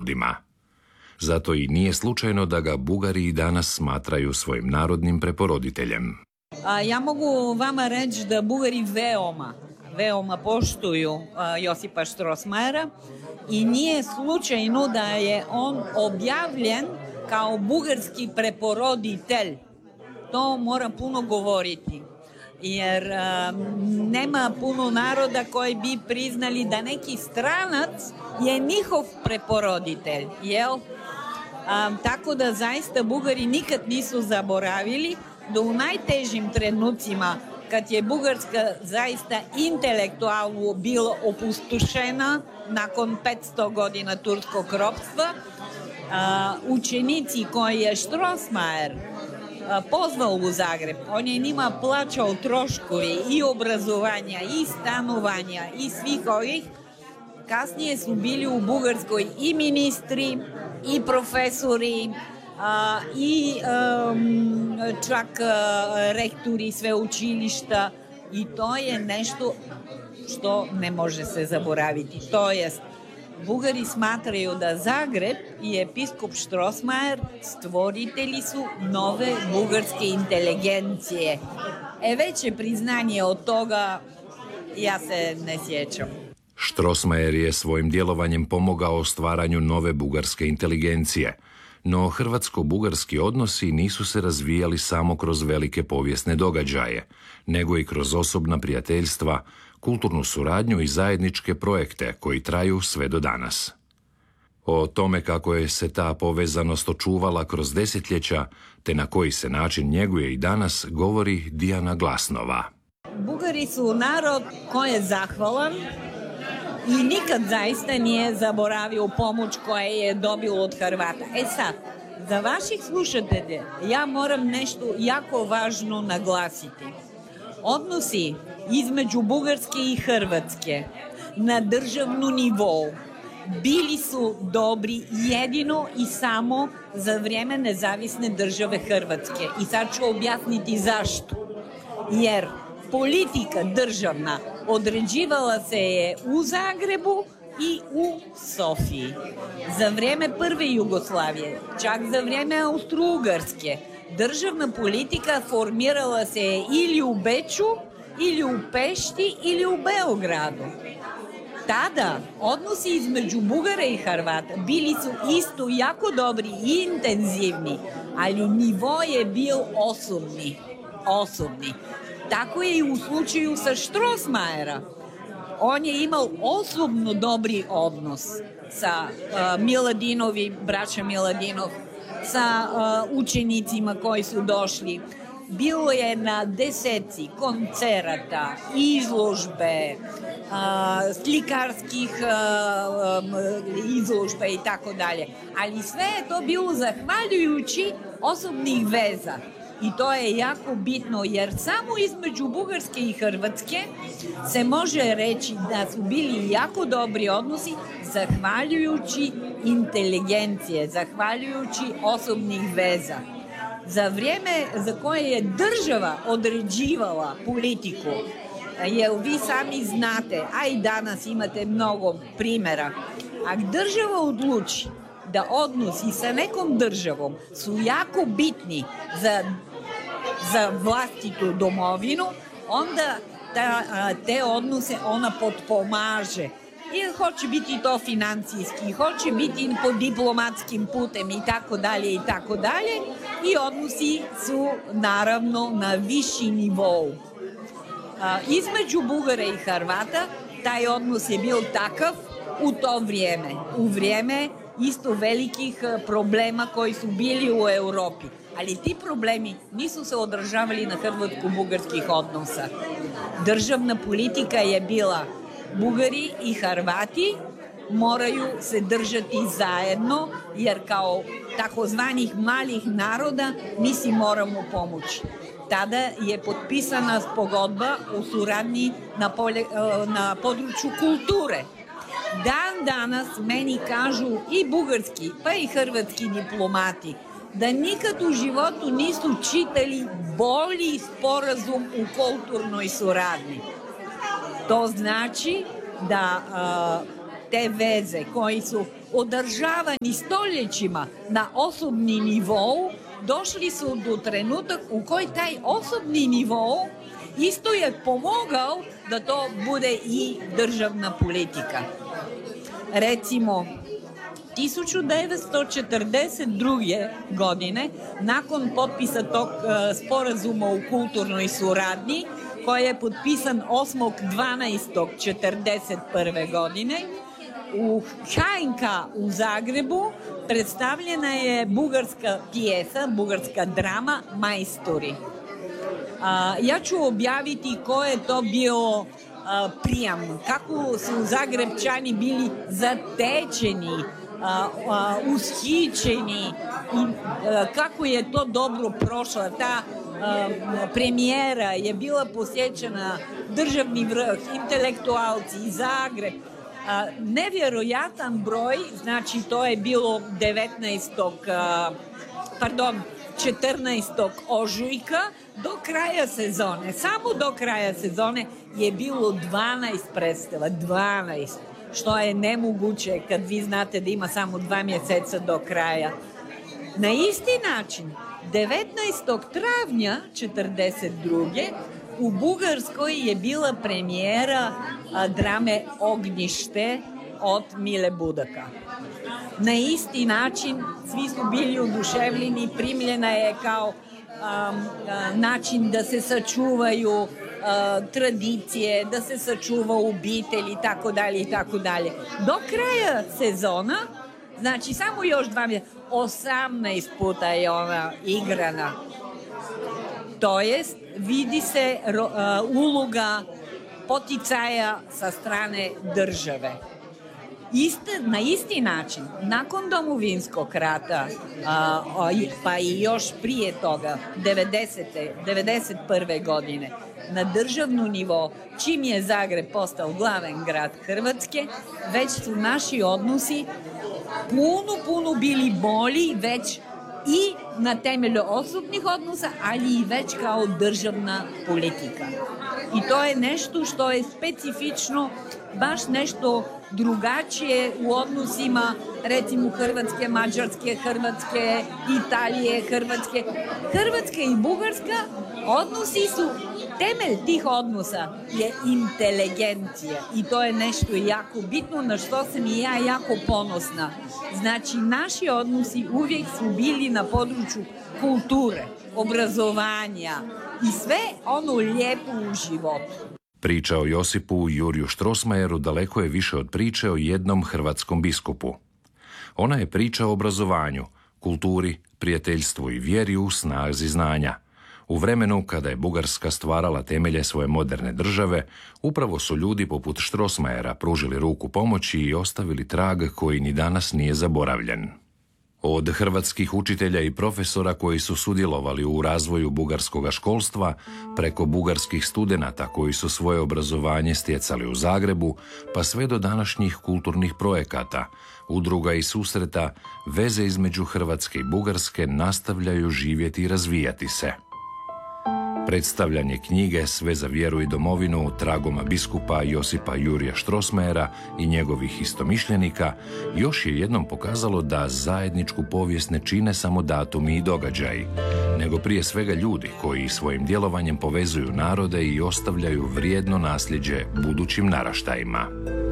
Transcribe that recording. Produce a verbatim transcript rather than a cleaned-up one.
narodima. Zato i nije slučajno da ga Bugari i danas smatraju svojim narodnim preporoditeljem. A, ja mogu vama reći da Bugari veoma, veoma poštuju a, Josipa Štrosmajera i nije slučajno da je on objavljen kao bugarski preporoditelj. To mora puno govoriti, jer a, nema puno naroda koji bi priznali da neki stranac je njihov preporoditelj, jel? A, tako da zaista Bugari nikad nisu zaboravili da u najtežim trenucima, kad je Bugarska zaista intelektualno bila opustošena nakon petsto godina turskog ropstva, a, učenici koji je Štrosmajer pozvao u Zagreb, on je njima plaćao troškove i obrazovanja i stanovanja i svih ovih. Kasnije su bili u Bugarskoj i ministri i profesori a, i um, čak a, rektori sveučilišta i to je nešto što ne može se zaboraviti. To jest, Bugari smatraju da Zagreb i episkop Štrosmajer stvoritelji su nove bugarske inteligencije. E veće priznanje od toga ja se ne sjećam. Štrosmajer je svojim djelovanjem pomogao stvaranju nove bugarske inteligencije, no hrvatsko-bugarski odnosi nisu se razvijali samo kroz velike povijesne događaje, nego i kroz osobna prijateljstva, kulturnu suradnju i zajedničke projekte koji traju sve do danas. O tome kako je se ta povezanost očuvala kroz desetljeća, te na koji se način njeguje i danas, govori Dijana Glasnova. Bugari su narod koji je zahvalan i nikad zaista nije zaboravio pomoć koju je dobio od Hrvata. E sad, za vaših slušatelja ja moram nešto jako važno naglasiti. Odnosi između Bugarske i Hrvatske na državnom nivou bili su dobri jedino i samo za vrijeme nezavisne države Hrvatske. I sad ću objasniti zašto. Jer politika državna određivala se je u Zagrebu i u Sofiji. Za vrijeme prve Jugoslavije, čak za vrijeme Austro-Ugarske, državna politika formirala se je ili u Beču, ili u Pešti, ili u Beogradu. Tada odnosi između Bugara i Hrvata bili su isto jako dobri i intenzivni, ali nivo je bio osobni. osobni. Tako je i u slučaju sa Štrosmajera. On je imao osobno dobri odnos sa uh, Miladinovim, braća Miladinov, sa uh, učenicima koji su došli. Bilo je na deseci koncerata, izložbe, uh, slikarskih uh, um, izložbe i tako dalje. Ali sve je to bilo zahvaljujući osobnih veza. I to je jako bitno, jer samo između Bugarske i Hrvatske se može reći da su bili jako dobri odnosi zahvaljujući inteligencije, zahvaljujući osobnih veza. Za vrijeme za koje je država određivala politiku, jer vi sami znate, a i danas imate mnogo primjera, ako država odluči da odnosi sa nekom državom su jako bitni za, za vlastitu domovinu, onda ta, te odnose ona potpomaže. I hoće biti to financijski, hoće biti po diplomatskim putem i tako dalje i tako dalje. I odnosi su naravno na viši nivou. Između Bugara i Hrvata taj odnos je bio takav u to vrijeme. U vrijeme isto velikih problema koji su bili u Europi. Ali ti problemi nisu se odražavali na hrvatsko-bugarskih odnosa. Državna politika je bila Bugari i Hrvati moraju se držati zajedno, jer kao takozvanih malih naroda mi si moramo pomoći. Tada je potpisana pogodba o suradnji na, polje, na području kulture. Dan danas meni kažu i bugarski pa i hrvatski diplomati da nikad u životu nisu čitali bolji sporazum u kulturnoj suradnji. To znači da uh, te veze koji su održavani stoljećima na osobni nivou, došli su do trenutak u koji taj osobni nivou isto je pomogao da to bude i državna politika. Recimo, hiljadu devetsto četrdeset druge. godine, nakon potpisa tog uh, sporazuma u kulturnoj suradnji, koji je potpisan osmog dvanaestog četrdeset prve. godine, u ha en ka u Zagrebu predstavljena je bugarska pjesa, bugarska drama Majstori. A, ja ću objaviti ko je to bio a, prijam, kako su Zagrebčani bili zatečeni, a, a, ushićeni i a, kako je to dobro prošla. Ta a, premijera je bila posjećena, državni vrh, intelektualci, Zagreb. A, nevjerojatan broj, znači to je bilo devetnaestog pardon, četrnaestog ožujka do kraja sezone. Samo do kraja sezone je bilo dvanaest predstava, dvanaest, što je nemoguće kad vi znate da ima samo dva mjeseca do kraja. Na isti način, devetnaestog travnja četrdeset druge. u Bugarskoj je bila premijera a, drame Ognjište od Mile Budaka. Na isti način svi su bili oduševljeni, primljena je kao a, a, način da se sačuvaju a, tradicije, da se sačuva obitelj i tako dalje i tako dalje. Do kraja sezona, znači samo još dva mjeseca, osamnaest puta je ona igrana. To jest, vidi se ro, uh, uloga poticaja sa strane države. Iste, na isti način, nakon Domovinskog rata, uh, pa i još prije toga, devedesete, devedeset prve. godine, na državnu nivo, čim je Zagreb postao glavan grad Hrvatske, već su naši odnosi puno, puno bili bolji, već i na temelju osobnih odnosa, ali i već kao državna politika. I to je nešto što je specifično, baš nešto drugačije u odnosima, recimo Hrvatske, Mađarske, Hrvatske, Italije, Hrvatske. Hrvatska i Bugarska odnosi su, temelj tih odnosa je inteligencija i to je nešto jako bitno na što sam i ja jako ponosna. Znači, naši odnosi uvijek su bili na području kulture, obrazovanja i sve ono lijepo u životu. Priča o Josipu Juriju Strossmayeru daleko je više od priče o jednom hrvatskom biskupu. Ona je priča o obrazovanju, kulturi, prijateljstvu i vjeri u snazi znanja. U vremenu kada je Bugarska stvarala temelje svoje moderne države, upravo su ljudi poput Strossmayera pružili ruku pomoći i ostavili trag koji ni danas nije zaboravljen. Od hrvatskih učitelja i profesora koji su sudjelovali u razvoju bugarskog školstva, preko bugarskih studenata koji su svoje obrazovanje stjecali u Zagrebu, pa sve do današnjih kulturnih projekata, udruga i susreta, veze između Hrvatske i Bugarske nastavljaju živjeti i razvijati se. Predstavljanje knjige Sve za vjeru i domovinu tragoma biskupa Josipa Jurija Strossmayera i njegovih istomišljenika još je jednom pokazalo da zajedničku povijest ne čine samo datumi i događaji, nego prije svega ljudi koji svojim djelovanjem povezuju narode i ostavljaju vrijedno nasljeđe budućim naraštajima.